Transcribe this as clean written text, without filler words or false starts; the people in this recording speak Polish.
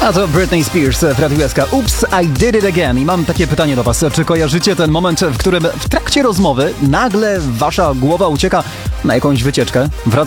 A to Britney Spears w Radiu SK. Oops, I did it again. I mam takie pytanie do was. Czy kojarzycie ten moment, w którym w trakcie rozmowy nagle wasza głowa ucieka na jakąś wycieczkę?